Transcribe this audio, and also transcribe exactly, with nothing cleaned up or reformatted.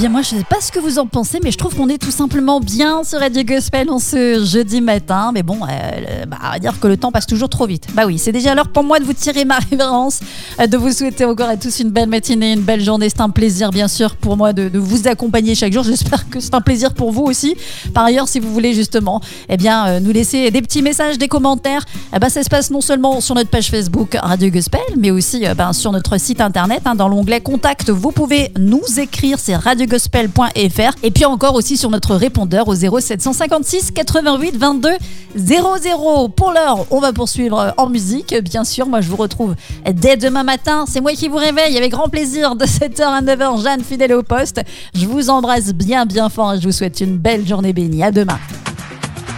bien moi, je sais pas ce que vous en pensez, mais je trouve qu'on est tout simplement bien sur Radio Gospel en ce jeudi matin. Mais bon, euh, bah, on va dire que le temps passe toujours trop vite. Bah oui, c'est déjà l'heure pour moi de vous tirer ma révérence, euh, de vous souhaiter encore à tous une belle matinée, une belle journée. C'est un plaisir, bien sûr, pour moi de, de vous accompagner chaque jour. J'espère que c'est un plaisir pour vous aussi. Par ailleurs, si vous voulez justement, eh bien, euh, nous laisser des petits messages, des commentaires, eh ben, ça se passe non seulement sur notre page Facebook Radio Gospel, mais aussi euh, ben, sur notre site internet, hein, dans l'onglet Contact. Vous pouvez nous écrire, c'est radio gospel point f r, et puis encore aussi sur notre répondeur au zéro sept cent cinquante-six quatre-vingt-huit vingt-deux zéro zéro. Pour l'heure, on va poursuivre en musique, bien sûr. Moi, je vous retrouve dès demain matin. C'est moi qui vous réveille avec grand plaisir de sept heures à neuf heures. Jeanne, fidèle au poste. Je vous embrasse bien, bien fort et je vous souhaite une belle journée bénie. À demain.